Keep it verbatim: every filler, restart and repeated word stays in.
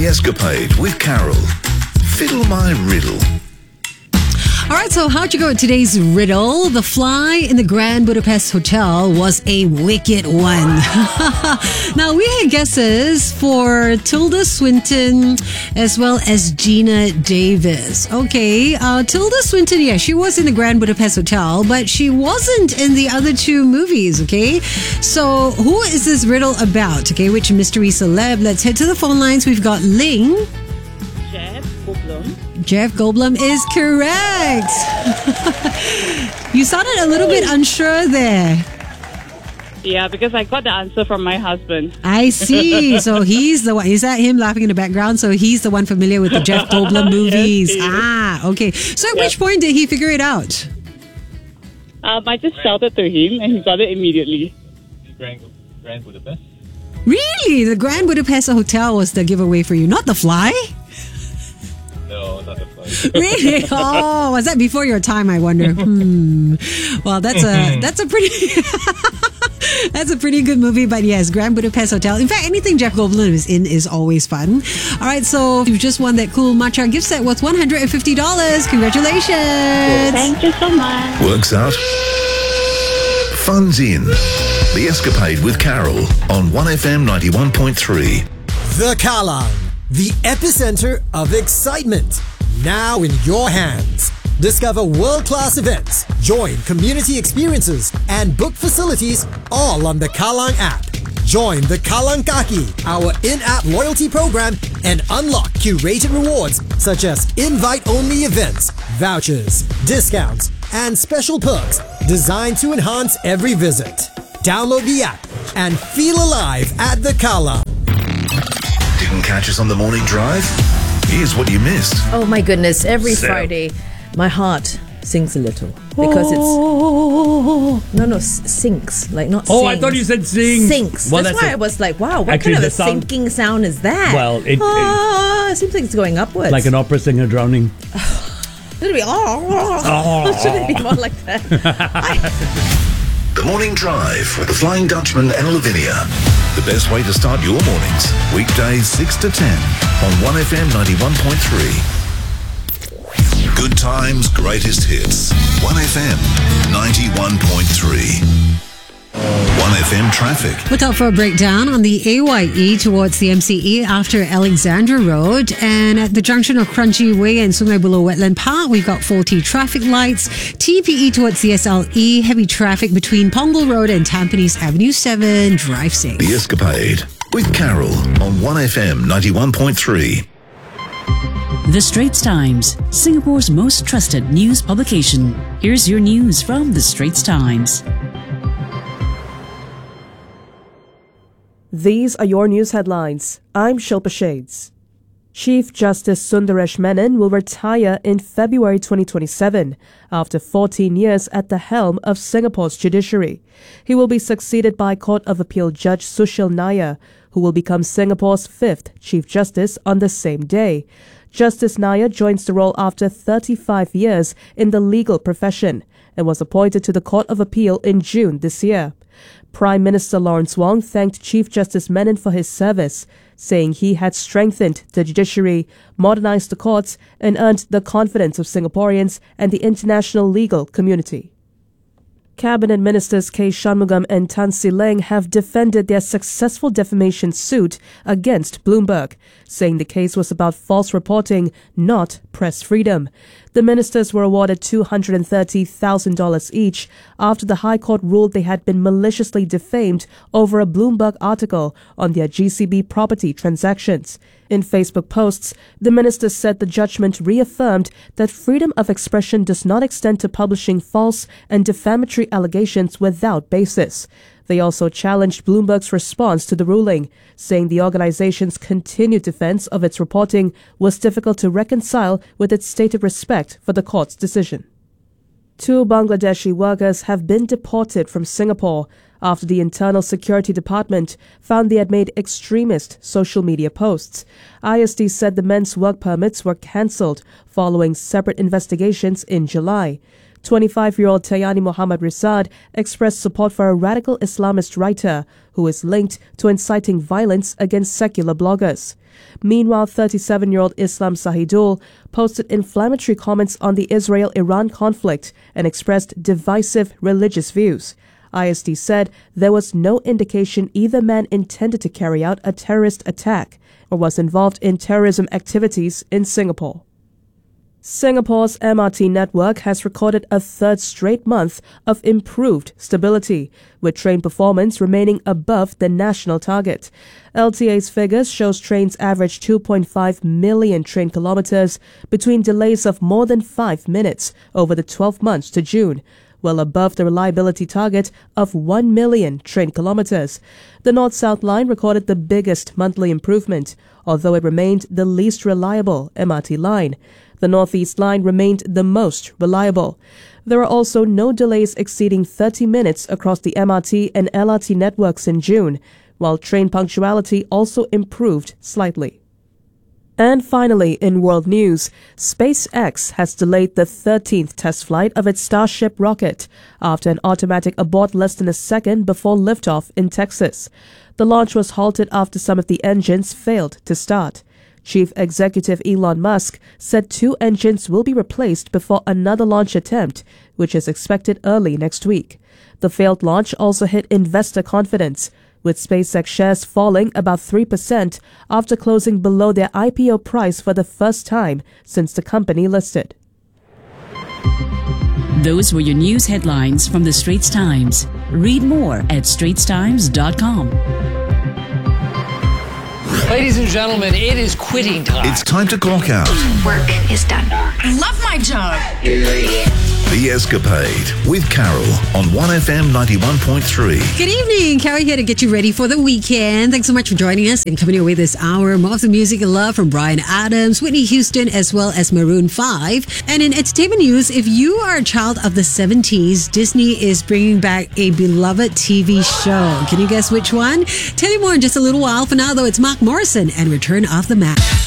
The Escapade with Carol. Fiddle my riddle. All right, so how'd you go with today's riddle? The fly in the Grand Budapest Hotel was a wicked one. Now, we had guesses for Tilda Swinton as well as Gina Davis. Okay, uh, Tilda Swinton, yeah, she was in the Grand Budapest Hotel, but she wasn't in the other two movies, okay? So, who is this riddle about? Okay, which mystery celeb? Let's head to the phone lines. We've got Ling. Jeff Goldblum. Jeff Goldblum is correct. You sounded a little bit unsure there. Yeah, because I got the answer from my husband. I see. So he's the one. Is that him laughing in the background? So he's the one familiar with the Jeff Goldblum movies. Yes, ah, okay. So at Yep. which point did he figure it out? Um, I just shouted to him and he got it immediately. Grand, Grand Budapest? Really? The Grand Budapest Hotel was the giveaway for you, not the fly? No, not the fly. Really? Oh, was that before your time, I wonder? Hmm. Well, that's a that's a pretty that's a pretty good movie, but yes, Grand Budapest Hotel. In fact, anything Jeff Goldblum is in is always fun. All right, so you've just won that cool matcha gift set worth one hundred fifty dollars. Congratulations. Thank you so much. Works out. Fun's in. The Escapade with Carol on one F M ninety-one point three. The Kallang, the epicenter of excitement. Now in your hands. Discover world-class events, join community experiences, and book facilities all on the Kallang app. Join the Kallang Kaki, our in-app loyalty program, and unlock curated rewards such as invite-only events, vouchers, discounts, and special perks designed to enhance every visit. Download the app and feel alive at the Kallang. Didn't catch us on the morning drive? Here's what you missed. Oh my goodness, every Sarah. Friday my heart sings a little because it's no no s- sinks like not Oh, sings. I thought you said sing. Sinks. Well, that's, that's why a- I was like, wow, what Actually, kind of the a sound- sinking sound is that? Well, it- it- ah, it seems like it's going upwards. Like an opera singer drowning. Should it be oh, should it be more like that? The Morning Drive with the Flying Dutchman and Lavinia. The best way to start your mornings. Weekdays six to ten on one F M ninety-one point three. Good times, greatest hits. one F M ninety-one point three. one F M traffic. Look out for a breakdown on the A Y E towards the M C E after Alexandra Road, and at the junction of Crunchy Way and Sungai Buloh Wetland Park, we've got faulty traffic lights. T P E towards the S L E, heavy traffic between Punggol Road and Tampines Avenue seven. Drive safe. The Escapade with Carol on one F M ninety-one point three. The Straits Times, Singapore's most trusted news publication. Here's your news from The Straits Times. These are your news headlines. I'm Shilpa Shades. Chief Justice Sundaresh Menon will retire in February twenty twenty-seven after fourteen years at the helm of Singapore's judiciary. He will be succeeded by Court of Appeal Judge Sushil Nair, who will become Singapore's fifth Chief Justice on the same day. Justice Nair joins the role after thirty-five years in the legal profession and was appointed to the Court of Appeal in June this year. Prime Minister Lawrence Wong thanked Chief Justice Menon for his service, saying he had strengthened the judiciary, modernized the courts, and earned the confidence of Singaporeans and the international legal community. Cabinet Ministers K. Shanmugam and Tan See Leng have defended their successful defamation suit against Bloomberg, saying the case was about false reporting, not press freedom. The ministers were awarded two hundred thirty thousand dollars each after the High Court ruled they had been maliciously defamed over a Bloomberg article on their G C B property transactions. In Facebook posts, the ministers said the judgment reaffirmed that freedom of expression does not extend to publishing false and defamatory allegations without basis. They also challenged Bloomberg's response to the ruling, saying the organization's continued defense of its reporting was difficult to reconcile with its stated respect for the court's decision. Two Bangladeshi workers have been deported from Singapore after the Internal Security Department found they had made extremist social media posts. I S D said the men's work permits were cancelled following separate investigations in July. twenty-five-year-old Tayani Mohammad Risad expressed support for a radical Islamist writer who is linked to inciting violence against secular bloggers. Meanwhile, thirty-seven-year-old Islam Sahidul posted inflammatory comments on the Israel-Iran conflict and expressed divisive religious views. I S D said there was no indication either man intended to carry out a terrorist attack or was involved in terrorism activities in Singapore. Singapore's M R T network has recorded a third straight month of improved stability, with train performance remaining above the national target. L T A's figures shows trains averaged two point five million train kilometers between delays of more than five minutes over the twelve months to June, well above the reliability target of one million train kilometers. The North-South line recorded the biggest monthly improvement, although it remained the least reliable M R T line. The Northeast line remained the most reliable. There are also no delays exceeding thirty minutes across the M R T and L R T networks in June, while train punctuality also improved slightly. And finally, in world news, SpaceX has delayed the thirteenth test flight of its Starship rocket after an automatic abort less than a second before liftoff in Texas. The launch was halted after some of the engines failed to start. Chief Executive Elon Musk said two engines will be replaced before another launch attempt, which is expected early next week. The failed launch also hit investor confidence, with SpaceX shares falling about three percent after closing below their I P O price for the first time since the company listed. Those were your news headlines from the Straits Times. Read more at straits times dot com. Ladies and gentlemen, it is quitting time. It's time to clock out. Work is done. I love my job. The Escapade with Carol on one F M ninety-one point three. Good evening. Carrie here to get you ready for the weekend. Thanks so much for joining us and coming your way this hour. More of the music and love from Bryan Adams, Whitney Houston, as well as Maroon five. And in entertainment news, if you are a child of the seventies, Disney is bringing back a beloved T V show. Can you guess which one? Tell you more in just a little while. For now, though, it's Mark Morrison and Return of the Mac.